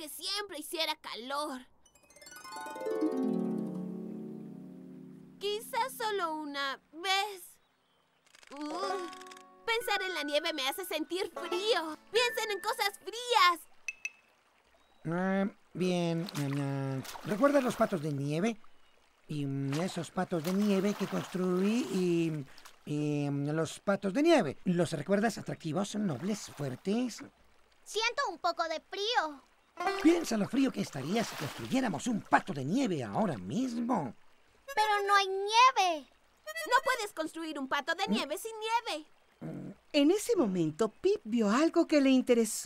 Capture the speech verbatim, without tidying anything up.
que siempre hiciera calor. Quizás solo una vez. Uh, pensar en la nieve me hace sentir frío. Piensen en cosas frías. Ah, bien. Uh, ¿Recuerdas los patos de nieve? Y um, esos patos de nieve que construí y... y um, los patos de nieve. ¿Los recuerdas atractivos, nobles, fuertes? Siento un poco de frío. Piensa lo frío que estaría si construyéramos un pato de nieve ahora mismo. Pero no hay nieve. No puedes construir un pato de nieve sin nieve. En ese momento, Pip vio algo que le interesó.